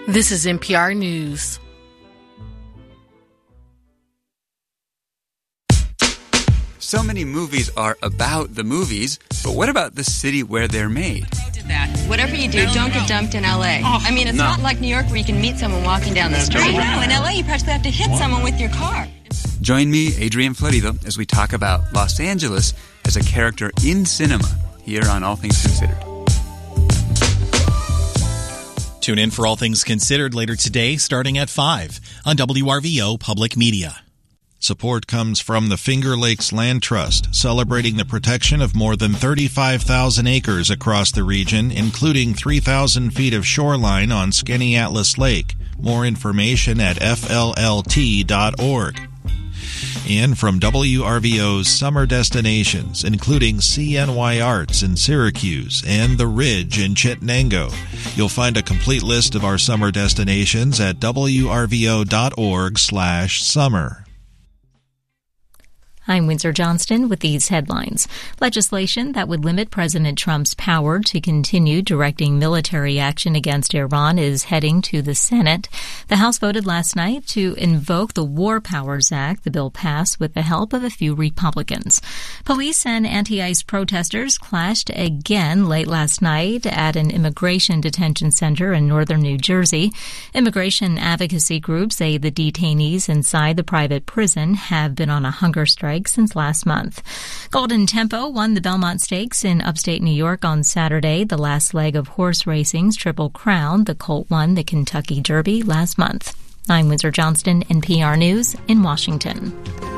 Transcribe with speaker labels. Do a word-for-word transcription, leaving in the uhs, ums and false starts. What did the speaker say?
Speaker 1: This is N P R News.
Speaker 2: So many movies are about the movies, but what about the city where they're made?
Speaker 3: That. Whatever you do, don't get dumped in L A. Oh, I mean, it's no. not like New York where you can meet someone walking down the street. No, in L A you practically have to hit what? someone with your car.
Speaker 2: Join me, Adrian Florido, as we talk about Los Angeles as a character in cinema here on All Things Considered.
Speaker 4: Tune in for All Things Considered later today, starting at five on W R V O Public Media.
Speaker 5: Support comes from the Finger Lakes Land Trust, celebrating the protection of more than thirty-five thousand acres across the region, including three thousand feet of shoreline on Skaneateles Lake. More information at F L L T dot org. And from W R V O's summer destinations, including C N Y Arts in Syracuse and The Ridge in Chittenango. You'll find a complete list of our summer destinations at W R V O dot org slash summer.
Speaker 6: I'm Windsor Johnston with these headlines. Legislation that would limit President Trump's power to continue directing military action against Iran is heading to the Senate. The House voted last night to invoke the War Powers Act. The bill passed with the help of a few Republicans. Police and anti-ICE protesters clashed again late last night at an immigration detention center in northern New Jersey. Immigration advocacy groups say the detainees inside the private prison have been on a hunger strike since last month. Golden Tempo won the Belmont Stakes in upstate New York on Saturday, the last leg of horse racing's Triple Crown. The colt won the Kentucky Derby last month. I'm Windsor Johnston, N P R News in Washington.